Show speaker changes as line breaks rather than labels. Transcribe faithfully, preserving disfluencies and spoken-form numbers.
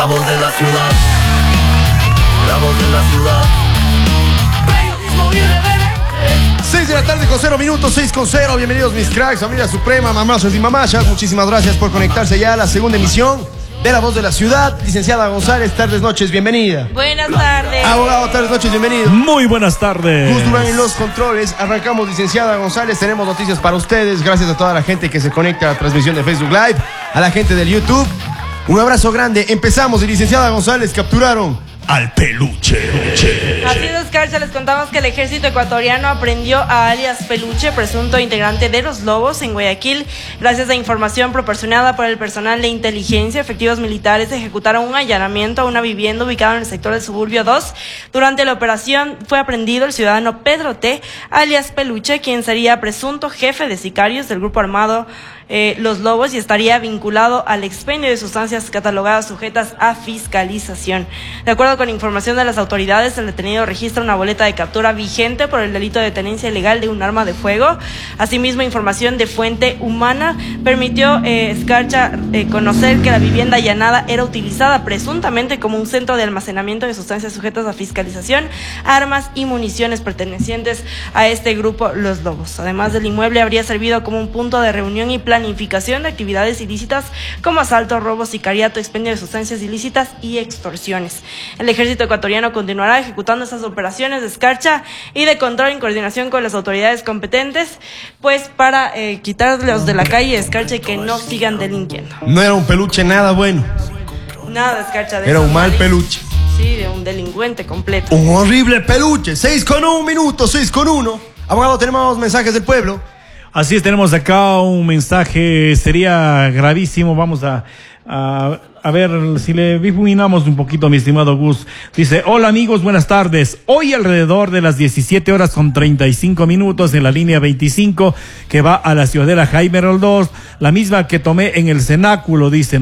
La voz de la ciudad, la voz de la ciudad.
seis de la tarde con cero minutos, seis con cero. Bienvenidos mis cracks, familia suprema, mamachos y mamachas. Muchísimas gracias por conectarse ya a la segunda emisión de La Voz de la Ciudad. Licenciada González, tardes, noches, bienvenida.
Buenas tardes.
Abogado, tardes, noches, bienvenido.
Muy buenas tardes.
Gus Durán en los controles. Arrancamos, licenciada González. Tenemos noticias para ustedes. Gracias a toda la gente que se conecta a la transmisión de Facebook Live, a la gente del YouTube. Un abrazo grande. Empezamos y licenciada González, capturaron
al peluche.
Así es, Escarcha, les contamos que el ejército ecuatoriano aprendió a alias Peluche, presunto integrante de los Lobos, en Guayaquil. Gracias a información proporcionada por el personal de inteligencia, efectivos militares ejecutaron un allanamiento a una vivienda ubicada en el sector del Suburbio dos. Durante la operación fue aprendido el ciudadano Pedro T., alias Peluche, quien sería presunto jefe de sicarios del grupo armado Eh, Los Lobos y estaría vinculado al expendio de sustancias catalogadas sujetas a fiscalización. De acuerdo con información de las autoridades, el detenido registra una boleta de captura vigente por el delito de tenencia ilegal de un arma de fuego. Asimismo, información de fuente humana permitió eh, Escarcha eh, conocer que la vivienda allanada era utilizada presuntamente como un centro de almacenamiento de sustancias sujetas a fiscalización, armas y municiones pertenecientes a este grupo Los Lobos. Además, del inmueble habría servido como un punto de reunión y plan planificación de actividades ilícitas como asalto, robo, sicariato, expendio de sustancias ilícitas y extorsiones. El ejército ecuatoriano continuará ejecutando estas operaciones de escarcha y de control en coordinación con las autoridades competentes, pues para eh, quitarlos de la calle, escarcha, y que no sigan delinquiendo.
No era un peluche nada bueno.
Nada de escarcha de
Era
esos
un mal
males.
peluche.
Sí, de un delincuente completo.
Un horrible peluche. Seis con un minuto, seis con uno. Abogado, tenemos mensajes del pueblo.
Así es, tenemos acá un mensaje, sería gravísimo, vamos a, a, a ver si le difuminamos un poquito, mi estimado Gus. Dice, hola amigos, buenas tardes. Hoy alrededor de las diecisiete horas con treinta y cinco minutos en la línea veinticinco que va a la Ciudadela Jaime Roldós, la misma que tomé en el cenáculo, dicen.